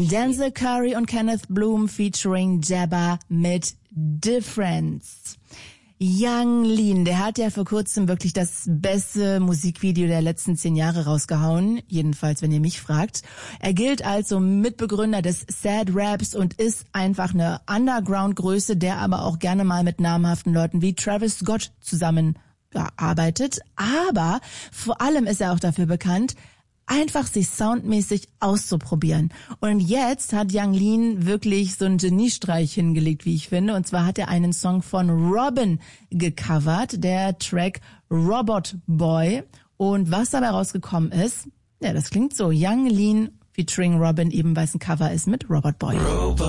Denzel Curry und Kenneth Bloom featuring Jabba mit Difference. Yung Lean, der hat ja vor kurzem wirklich das beste Musikvideo der letzten 10 Jahre rausgehauen, jedenfalls wenn ihr mich fragt. Er gilt als so Mitbegründer des Sad Raps und ist einfach eine Underground-Größe, der aber auch gerne mal mit namhaften Leuten wie Travis Scott zusammenarbeitet. Aber vor allem ist er auch dafür bekannt, einfach sich soundmäßig auszuprobieren. Und jetzt hat Yung Lean wirklich so einen Geniestreich hingelegt, wie ich finde. Und zwar hat er einen Song von Robin gecovert, der Track Robot Boy. Und was dabei rausgekommen ist, ja, das klingt so. Yung Lean featuring Robin, eben weil es ein Cover ist mit Robot Boy.